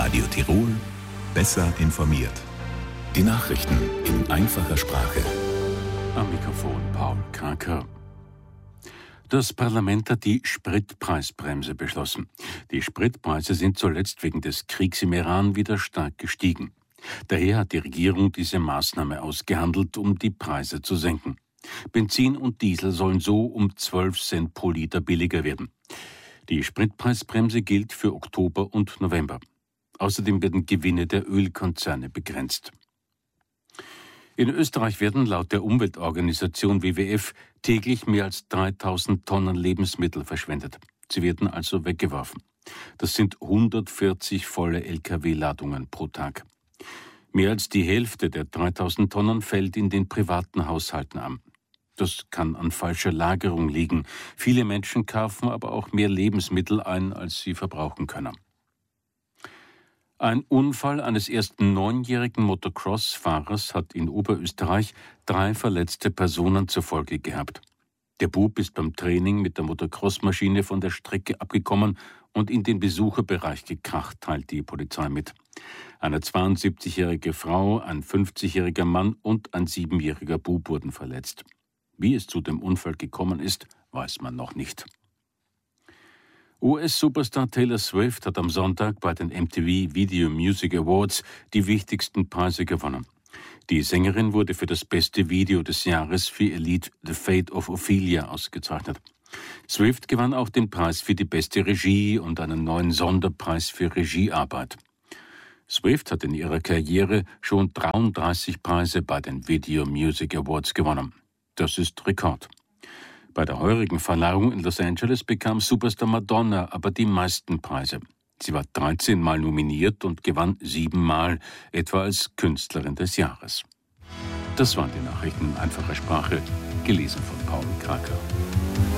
Radio Tirol, besser informiert. Die Nachrichten in einfacher Sprache. Am Mikrofon Paul Kraker. Das Parlament hat die Spritpreisbremse beschlossen. Die Spritpreise sind zuletzt wegen des Kriegs im Iran wieder stark gestiegen. Daher hat die Regierung diese Maßnahme ausgehandelt, um die Preise zu senken. Benzin und Diesel sollen so um 12 Cent pro Liter billiger werden. Die Spritpreisbremse gilt für Oktober und November. Außerdem werden Gewinne der Ölkonzerne begrenzt. In Österreich werden laut der Umweltorganisation WWF täglich mehr als 3000 Tonnen Lebensmittel verschwendet. Sie werden also weggeworfen. Das sind 140 volle Lkw-Ladungen pro Tag. Mehr als die Hälfte der 3000 Tonnen fällt in den privaten Haushalten an. Das kann an falscher Lagerung liegen. Viele Menschen kaufen aber auch mehr Lebensmittel ein, als sie verbrauchen können. Ein Unfall eines ersten 9-jährigen Motocross-Fahrers hat in Oberösterreich 3 verletzte Personen zur Folge gehabt. Der Bub ist beim Training mit der Motocross-Maschine von der Strecke abgekommen und in den Besucherbereich gekracht, teilt die Polizei mit. Eine 72-jährige Frau, ein 50-jähriger Mann und ein 7-jähriger Bub wurden verletzt. Wie es zu dem Unfall gekommen ist, weiß man noch nicht. US-Superstar Taylor Swift hat am Sonntag bei den MTV Video Music Awards die wichtigsten Preise gewonnen. Die Sängerin wurde für das beste Video des Jahres für ihr Lied The Fate of Ophelia ausgezeichnet. Swift gewann auch den Preis für die beste Regie und einen neuen Sonderpreis für Regiearbeit. Swift hat in ihrer Karriere schon 33 Preise bei den Video Music Awards gewonnen. Das ist Rekord. Bei der heurigen Verleihung in Los Angeles bekam Superstar Madonna aber die meisten Preise. Sie war 13 Mal nominiert und gewann 7 Mal, etwa als Künstlerin des Jahres. Das waren die Nachrichten in einfacher Sprache, gelesen von Paul Kraker.